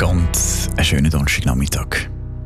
Ganz einen schönen Donnerstagnachmittag.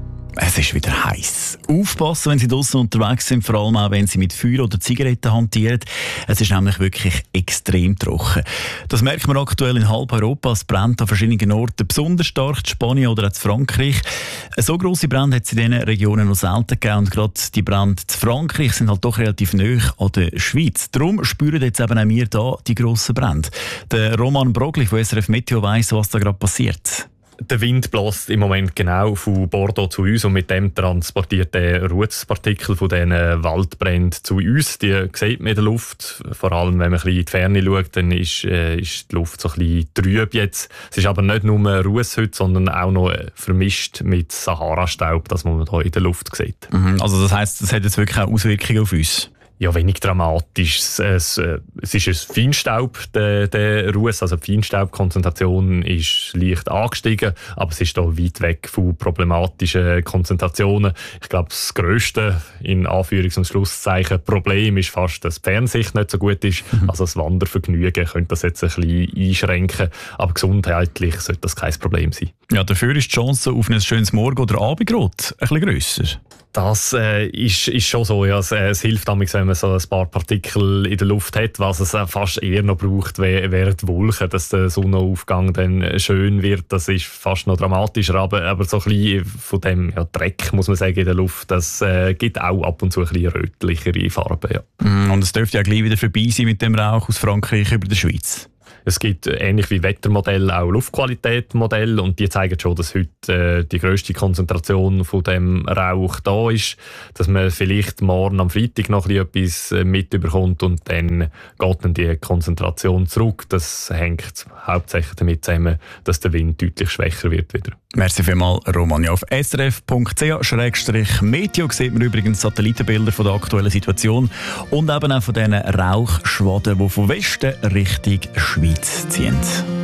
Es ist wieder heiß. Aufpassen, wenn Sie draussen unterwegs sind, vor allem auch, wenn Sie mit Feuer oder Zigaretten hantieren. Es ist nämlich wirklich extrem trocken. Das merkt man aktuell in halb Europa. Es brennt an verschiedenen Orten besonders stark, in Spanien oder auch in Frankreich. So grosse Brände hat es in diesen Regionen noch selten gegeben. Und gerade die Brände in Frankreich sind halt doch relativ nahe an der Schweiz. Darum spüren jetzt eben auch wir hier die grossen Brände. Der Roman Brogli von SRF Meteo weiss, was da gerade passiert. Der Wind bläst im Moment genau von Bordeaux zu uns und mit dem transportiert der Rußpartikel von diesen Waldbränden zu uns. Die sieht man in der Luft. Vor allem, wenn man ein bisschen in die Ferne schaut, dann ist die Luft so ein bisschen trüb jetzt. Es ist aber nicht nur Ruß heute, sondern auch noch vermischt mit Sahara-Staub, das man hier in der Luft sieht. Also das heisst, das hat jetzt wirklich auch Auswirkungen auf uns? Ja, wenig dramatisch. Es ist ein Feinstaub, der Ruß. Also die Feinstaubkonzentration ist leicht angestiegen, aber es ist hier weit weg von problematischen Konzentrationen. Ich glaube, das grösste, in Anführungs- und Schlusszeichen, Problem ist fast, dass die Fernsicht nicht so gut ist. Also das Wandervergnügen könnte das jetzt ein bisschen einschränken, aber gesundheitlich sollte das kein Problem sein. Ja, dafür ist die Chance auf ein schönes Morgen- oder Abendrot ein bisschen grösser. Das ist schon so. Ja. Es hilft manchmal, wenn man so ein paar Partikel in der Luft hat, was es fast eher noch braucht während die Wolken, dass der Sonnenaufgang dann schön wird. Das ist fast noch dramatischer, aber so ein bisschen von dem Dreck, muss man sagen, in der Luft, das gibt auch ab und zu ein bisschen rötlichere Farben. Ja. Und es dürfte ja gleich wieder vorbei sein mit dem Rauch aus Frankreich über der Schweiz. Es gibt ähnlich wie Wettermodelle auch Luftqualitätsmodelle und die zeigen schon, dass heute die grösste Konzentration von dem Rauch da ist, dass man vielleicht morgen am Freitag noch etwas mitbekommt und dann geht dann die Konzentration zurück. Das hängt hauptsächlich damit zusammen, dass der Wind deutlich schwächer wird wieder. Merci vielmals, Roman. Ja, auf srf.ch/meteo sieht man übrigens Satellitenbilder von der aktuellen Situation und eben auch von diesen Rauchschwaden, die von Westen Richtung Schweiz ziehen.